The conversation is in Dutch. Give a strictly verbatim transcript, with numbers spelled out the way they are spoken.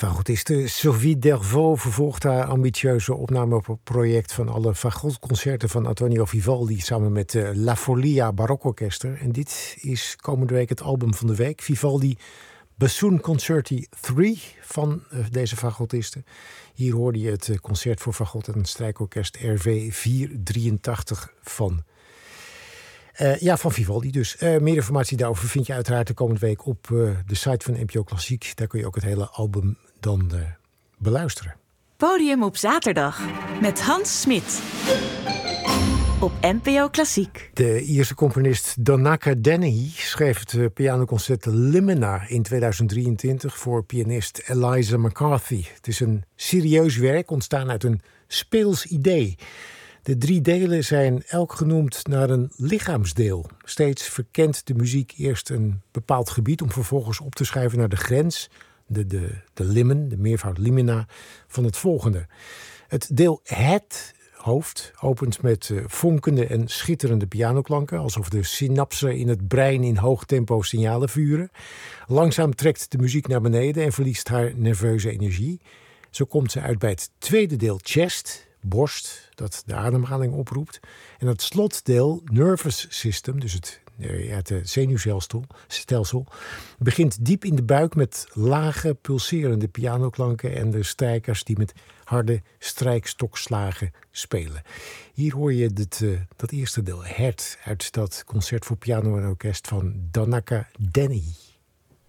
Fagotiste Sylvie Dervaux vervolgt haar ambitieuze opnameproject van alle fagotconcerten van Antonio Vivaldi samen met de La Folia Barokorkester. En dit is komende week het album van de week. Vivaldi Bassoon Concerti drie van deze fagotiste. Hier hoorde je het concert voor fagot en strijkorkest R V vierhonderddrieëntachtig van. Uh, ja, van Vivaldi dus. Uh, meer informatie daarover vind je uiteraard de komende week op uh, de site van N P O Klassiek. Daar kun je ook het hele album dan uh, beluisteren. Podium op zaterdag met Hans Smit. Op N P O Klassiek. De Ierse componist Donnacha Dennehy schreef het uh, pianoconcert Limina in tweeduizend drieëntwintig voor pianist Eliza McCarthy. Het is een serieus werk ontstaan uit een speels idee. De drie delen zijn elk genoemd naar een lichaamsdeel. Steeds verkent de muziek eerst een bepaald gebied om vervolgens op te schuiven naar de grens, de, de, de limen, de meervoud limina, van het volgende. Het deel het hoofd opent met uh, vonkende en schitterende pianoklanken, alsof de synapsen in het brein in hoog tempo signalen vuren. Langzaam trekt de muziek naar beneden en verliest haar nerveuze energie. Zo komt ze uit bij het tweede deel chest, borst, dat de ademhaling oproept. En het slotdeel nervous system, dus het, ja, het zenuwstelsel, stelsel, begint diep in de buik met lage, pulserende pianoklanken en de strijkers die met harde strijkstokslagen spelen. Hier hoor je dit, uh, dat eerste deel, het, uit dat concert voor piano en orkest van Donnacha Dennehy.